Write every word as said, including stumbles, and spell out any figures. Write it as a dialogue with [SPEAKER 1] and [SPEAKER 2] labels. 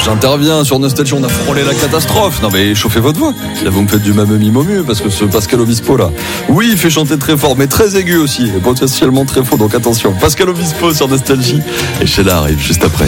[SPEAKER 1] j'interviens sur Nostalgie, on a frôlé la catastrophe. Non mais chauffez votre voix. Là vous me faites du mamemi momu parce que ce Pascal Obispo là, oui il fait chanter très fort mais très aigu aussi et potentiellement très faux, donc attention. Pascal Obispo sur Nostalgie et Sheila arrive juste après.